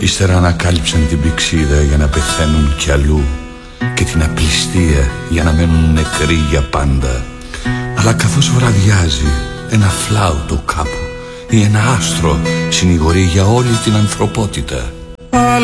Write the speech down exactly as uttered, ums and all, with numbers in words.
Ύστερα ανακάλυψαν την πηξίδα για να πεθαίνουν κι αλλού και την απληστία για να μένουν νεκροί για πάντα. Αλλά καθώς βραδιάζει, ένα φλάουτο κάπου ή ένα άστρο συνηγορεί για όλη την ανθρωπότητα.